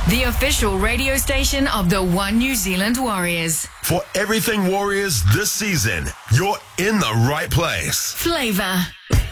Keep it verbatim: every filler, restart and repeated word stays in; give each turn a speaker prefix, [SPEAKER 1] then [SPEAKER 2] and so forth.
[SPEAKER 1] the official radio station of the One New Zealand Warriors.
[SPEAKER 2] For everything Warriors this season, you're in the right place.
[SPEAKER 1] Flavour.